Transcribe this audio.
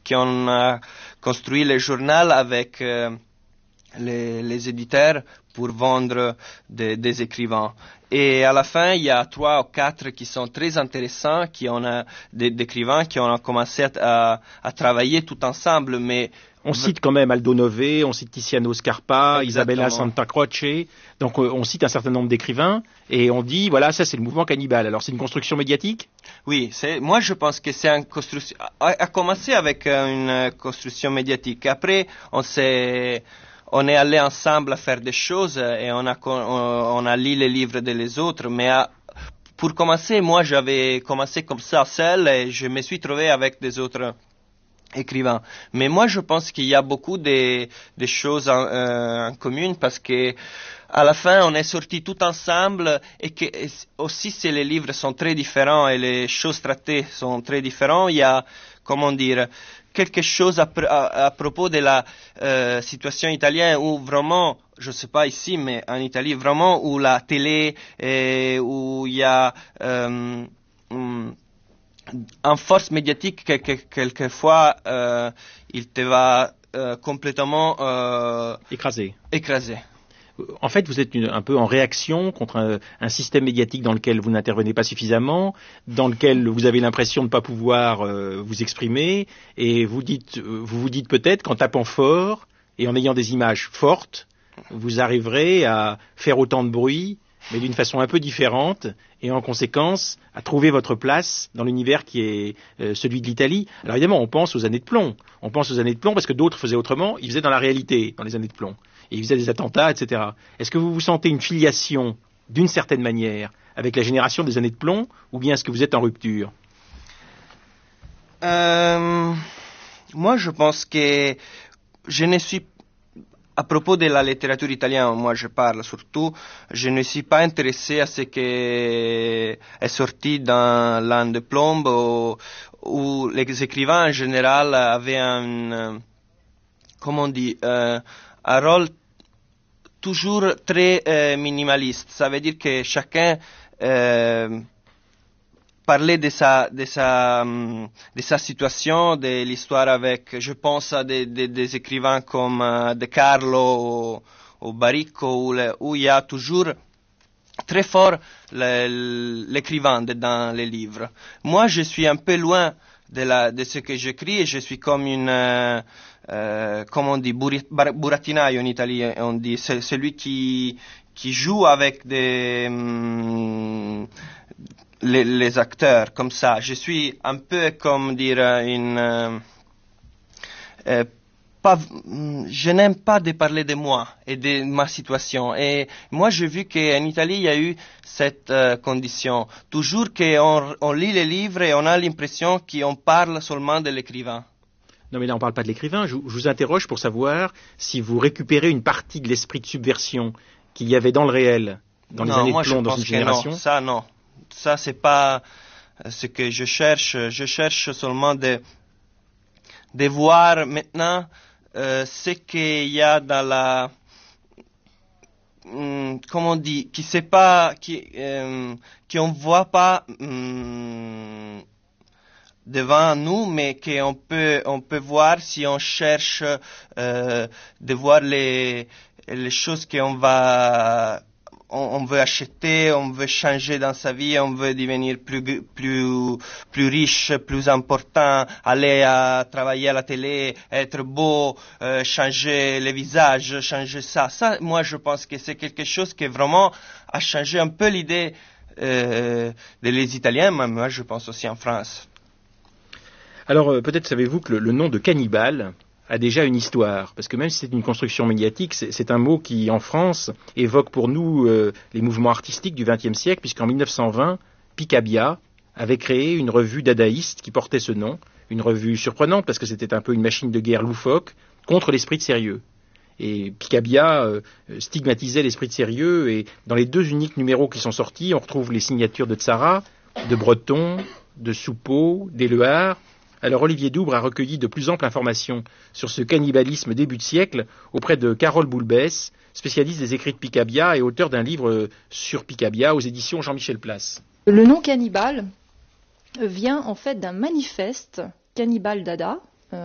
qui ont construit le journal avec les éditeurs pour vendre des écrivains. Et à la fin, il y a 3 ou 4 qui sont très intéressants, qui ont des écrivains qui ont commencé à travailler tout ensemble, mais on cite quand même Aldo Nove, on cite Tiziano Scarpa, Exactement. Isabella Santa Croce, donc on cite un certain nombre d'écrivains, et on dit, voilà, ça c'est le mouvement cannibale. Alors c'est une construction médiatique ? Oui, moi je pense que c'est une construction, a commencé avec une construction médiatique. Après, on est allé ensemble à faire des choses et on a lu les livres des autres, mais pour commencer, moi j'avais commencé comme ça seul et je me suis trouvé avec des autres écrivains. Mais moi je pense qu'il y a beaucoup de choses en commun parce que à la fin on est sortis tout ensemble et que aussi si les livres sont très différents et les choses traitées sont très différentes, il y a, comment dire, quelque chose à propos de la situation italienne où vraiment, je ne sais pas ici, mais en Italie, vraiment où la télé, où il y a en force médiatique, quelquefois, il te va complètement écrasé. En fait, vous êtes un peu en réaction contre un système médiatique dans lequel vous n'intervenez pas suffisamment, dans lequel vous avez l'impression de ne pas pouvoir vous exprimer, et vous vous dites peut-être qu'en tapant fort et en ayant des images fortes, vous arriverez à faire autant de bruit, mais d'une façon un peu différente, et en conséquence à trouver votre place dans l'univers qui est celui de l'Italie. Alors évidemment, on pense aux années de plomb. On pense aux années de plomb parce que d'autres faisaient autrement, ils faisaient dans la réalité, dans les années de plomb. Et ils faisaient des attentats, etc. Est-ce que vous vous sentez une filiation, d'une certaine manière, avec la génération des années de plomb, ou bien est-ce que vous êtes en rupture ? Moi, je pense que je ne suis, à propos de la littérature italienne, moi je parle surtout, je ne suis pas intéressé à ce qui est sorti dans l'an de plomb, où les écrivains en général avaient un rôle toujours très minimaliste. Ça veut dire que chacun parlait de sa situation, de l'histoire avec, je pense à des écrivains comme De Carlo ou Baricco, où il y a toujours très fort l'écrivain dans les livres. Moi, je suis un peu loin de ce que j'écris et je suis comme une comme on dit, burattinaio en Italie, on dit, c'est celui qui joue avec les acteurs, comme ça. Je suis un peu comme dire je n'aime pas de parler de moi et de ma situation. Et moi, j'ai vu qu'en Italie, il y a eu cette condition. Toujours qu'on lit les livres et on a l'impression qu'on parle seulement de l'écrivain. Non, mais là, on ne parle pas de l'écrivain. Je vous interroge pour savoir si vous récupérez une partie de l'esprit de subversion qu'il y avait dans le réel, dans les années de plomb, dans une génération. Non. Ça, c'est pas ce que je cherche. Je cherche seulement de voir maintenant ce qu'il y a dans la... comment on dit, qui sait pas, qu'on voit pas devant nous, mais qu'on peut voir si on cherche de voir les choses on veut acheter, on veut changer dans sa vie, on veut devenir plus riche, plus important, aller à travailler à la télé, être beau, changer les visages, changer ça. Ça, moi, je pense que c'est quelque chose qui vraiment a changé un peu l'idée des Italiens, mais moi, je pense aussi en France. Alors, peut-être savez-vous que le nom de cannibale a déjà une histoire, parce que même si c'est une construction médiatique, c'est un mot qui, en France, évoque pour nous les mouvements artistiques du XXe siècle, puisqu'en 1920, Picabia avait créé une revue dadaïste qui portait ce nom, une revue surprenante, parce que c'était un peu une machine de guerre loufoque contre l'esprit de sérieux. Et Picabia stigmatisait l'esprit de sérieux, et dans les 2 uniques numéros qui sont sortis, on retrouve les signatures de Tzara, de Breton, de Soupeau, d'Éluard. Alors Olivier Doubre a recueilli de plus amples informations sur ce cannibalisme début de siècle auprès de Carole Boulbès, spécialiste des écrits de Picabia et auteur d'un livre sur Picabia aux éditions Jean-Michel Place. Le nom cannibale vient en fait d'un manifeste, Cannibal Dada,